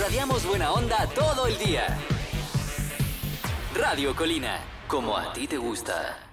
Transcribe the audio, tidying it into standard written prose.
irradiamos buena onda todo el día. Radio Colina, como a ti te gusta.